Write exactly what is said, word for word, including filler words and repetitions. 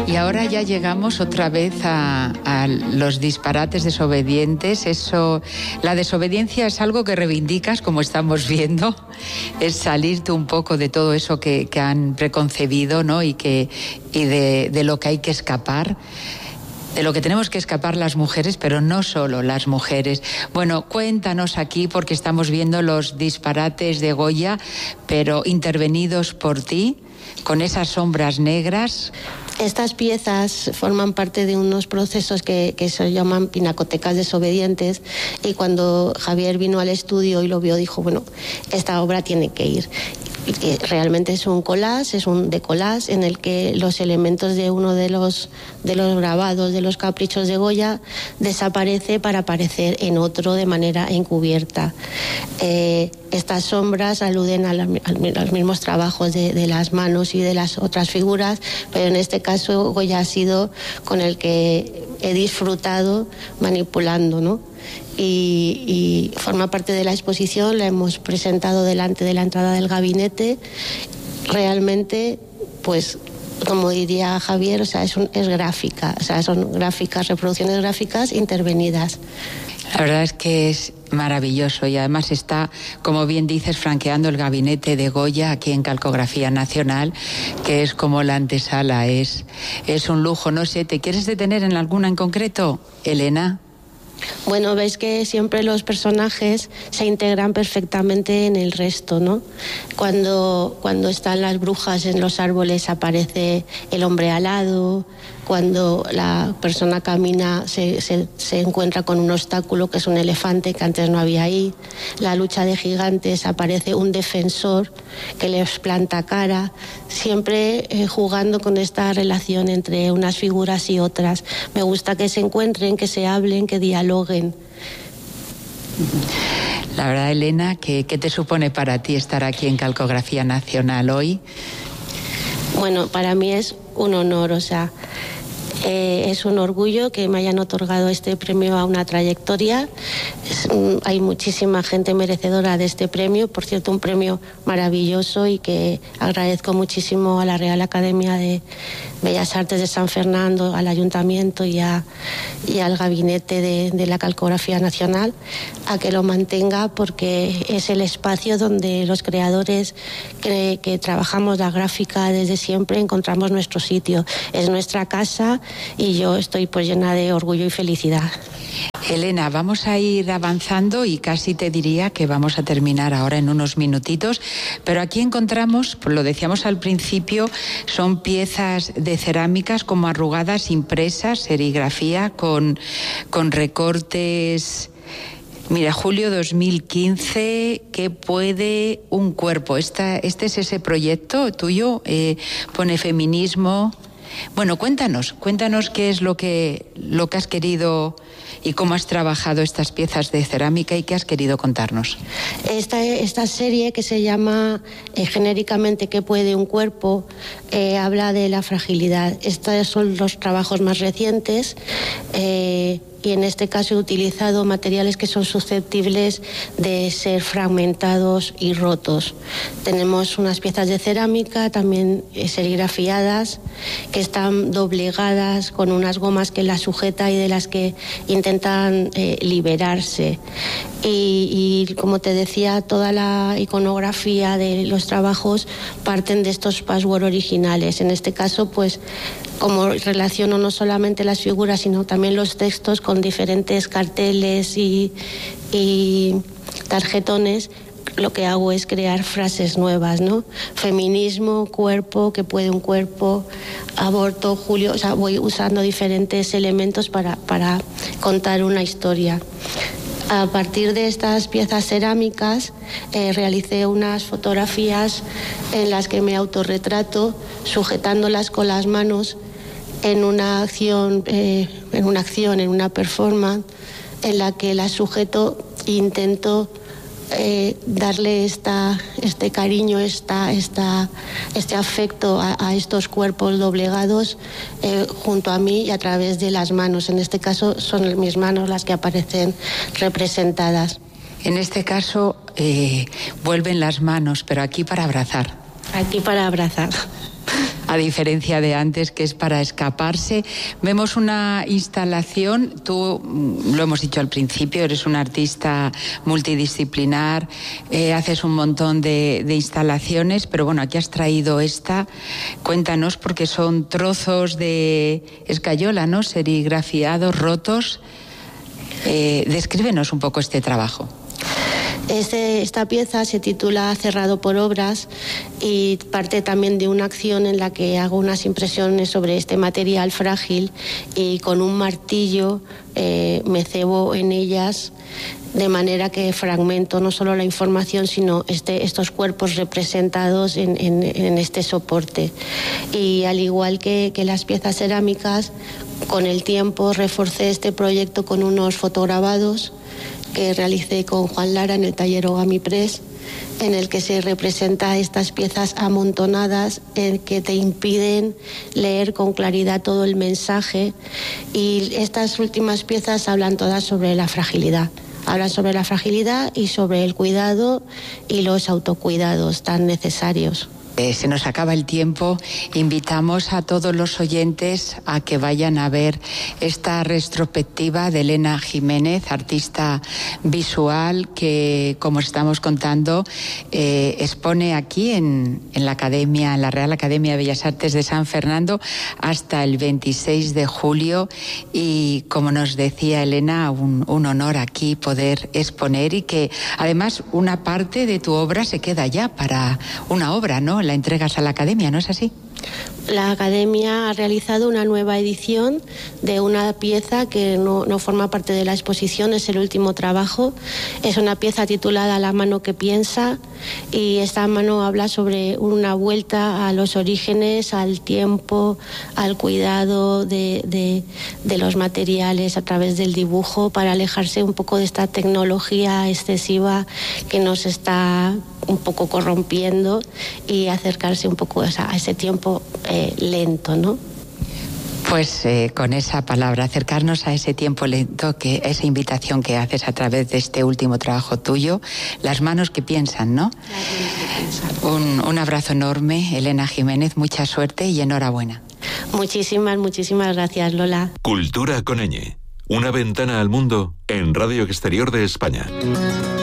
Y ahora ya llegamos otra vez a, a los disparates desobedientes. Eso, la desobediencia es algo que reivindicas, como estamos viendo, es salirte un poco de todo eso que, que han preconcebido, ¿no? Y que y de, de lo que hay que escapar. De lo que tenemos que escapar las mujeres, pero no solo las mujeres. Bueno, cuéntanos aquí, porque estamos viendo los disparates de Goya, pero intervenidos por ti, con esas sombras negras. Estas piezas forman parte de unos procesos que, que se llaman pinacotecas desobedientes, y cuando Javier vino al estudio y lo vio, dijo, bueno, esta obra tiene que ir. Y realmente es un collage, es un decollage en el que los elementos de uno de los, de los grabados, de los caprichos de Goya, desaparece para aparecer en otro de manera encubierta. Eh, estas sombras aluden a, la, a los mismos trabajos de, de las manos y de las otras figuras, pero en este caso Goya ha sido con el que he disfrutado manipulando, ¿no? Y, y forma parte de la exposición, la hemos presentado delante de la entrada del gabinete. Realmente, pues, como diría Javier, o sea, es, un, es gráfica, o sea, son gráficas, reproducciones gráficas intervenidas. La verdad es que es maravilloso y además está, como bien dices, franqueando el gabinete de Goya aquí en Calcografía Nacional, que es como la antesala, es, es un lujo. No sé, ¿te quieres detener en alguna en concreto, Elena? Bueno, veis que siempre los personajes se integran perfectamente en el resto, ¿no? Cuando, cuando están las brujas en los árboles aparece el hombre alado. Cuando la persona camina se, se, se encuentra con un obstáculo que es un elefante que antes no había ahí. La lucha de gigantes aparece un defensor que les planta cara, siempre eh, jugando con esta relación entre unas figuras y otras. Me gusta que se encuentren, que se hablen, que dialoguen. La verdad, Elena, ¿qué, qué te supone para ti estar aquí en Calcografía Nacional hoy? Bueno, para mí es un honor, o sea, eh, es un orgullo que me hayan otorgado este premio a una trayectoria. Es, um, hay muchísima gente merecedora de este premio, por cierto, un premio maravilloso, y que agradezco muchísimo a la Real Academia de Bellas Artes de San Fernando, al Ayuntamiento y, a, y al Gabinete de, de la Calcografía Nacional, a que lo mantenga, porque es el espacio donde los creadores que, que trabajamos la gráfica desde siempre encontramos nuestro sitio. Es nuestra casa y yo estoy pues llena de orgullo y felicidad. Elena, vamos a ir avanzando y casi te diría que vamos a terminar ahora en unos minutitos, pero aquí encontramos, pues lo decíamos al principio, son piezas de cerámicas como arrugadas, impresas, serigrafía con, con recortes. Mira, julio dos mil quince, ¿qué puede un cuerpo? Esta, este es ese proyecto tuyo, eh, pone feminismo. Bueno, cuéntanos, cuéntanos qué es lo que, lo que has querido y cómo has trabajado estas piezas de cerámica y qué has querido contarnos. Esta, esta serie, que se llama eh, genéricamente ¿Qué puede un cuerpo?, eh, habla de la fragilidad. Estos son los trabajos más recientes. Eh, Y en este caso he utilizado materiales que son susceptibles de ser fragmentados y rotos. Tenemos unas piezas de cerámica también serigrafiadas, que están doblegadas con unas gomas que las sujeta y de las que intentan eh, liberarse. Y, y como te decía, toda la iconografía de los trabajos parten de estos password originales. En este caso, pues, como relaciono no solamente las figuras, sino también los textos con diferentes carteles y, y tarjetones, lo que hago es crear frases nuevas, ¿no? Feminismo, cuerpo, ¿qué puede un cuerpo?, aborto, Julio, o sea, voy usando diferentes elementos para, para contar una historia. A partir de estas piezas cerámicas eh, realicé unas fotografías en las que me autorretrato sujetándolas con las manos en una acción, eh, en una acción, en una performance en la que las sujeto e intento eh, darle esta, este cariño, esta, esta, este afecto a, a estos cuerpos doblegados eh, junto a mí y a través de las manos. En este caso son mis manos las que aparecen representadas. En este caso eh, vuelven las manos, pero aquí para abrazar. Aquí para abrazar. A diferencia de antes, que es para escaparse. Vemos una instalación, tú lo hemos dicho al principio, eres un artista multidisciplinar, eh, haces un montón de, de instalaciones, pero bueno, aquí has traído esta. Cuéntanos, porque son trozos de escayola, ¿no? Serigrafiados, rotos. Eh, descríbenos un poco este trabajo. Este, esta pieza se titula Cerrado por obras y parte también de una acción en la que hago unas impresiones sobre este material frágil y con un martillo eh, me cebo en ellas de manera que fragmento no solo la información sino este, estos cuerpos representados en, en, en este soporte. Y al igual que, que las piezas cerámicas, con el tiempo reforcé este proyecto con unos fotograbados que realicé con Juan Lara en el taller Ogami Press, en el que se representa estas piezas amontonadas eh, que te impiden leer con claridad todo el mensaje, y estas últimas piezas hablan todas sobre la fragilidad. Hablan sobre la fragilidad y sobre el cuidado y los autocuidados tan necesarios. Eh, se nos acaba el tiempo. Invitamos a todos los oyentes a que vayan a ver esta retrospectiva de Elena Jiménez, artista visual que, como estamos contando, eh, expone aquí en, en la Academia, en la Real Academia de Bellas Artes de San Fernando hasta el veintiséis de julio. Y como nos decía Elena, un, un honor aquí poder exponer, y que además una parte de tu obra se queda ya para una obra, ¿no? La entregas a la Academia, ¿no es así? La Academia ha realizado una nueva edición de una pieza que no, no forma parte de la exposición, es el último trabajo. Es una pieza titulada La mano que piensa, y esta mano habla sobre una vuelta a los orígenes, al tiempo, al cuidado de, de, de los materiales a través del dibujo, para alejarse un poco de esta tecnología excesiva que nos está un poco corrompiendo y acercarse un poco a ese tiempo eh, lento, ¿no? Pues eh, con esa palabra, acercarnos a ese tiempo lento, que esa invitación que haces a través de este último trabajo tuyo, Las manos que piensan, ¿no? Un, un abrazo enorme, Elena Jiménez, mucha suerte y enhorabuena. Muchísimas, muchísimas gracias, Lola. Cultura con ñ, una ventana al mundo en Radio Exterior de España.